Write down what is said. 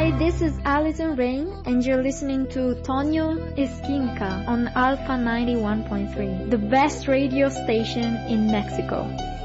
Hi, this is Alison Rain, and you're listening to Tonio Esquinca on Alpha 91.3, the best radio station in Mexico.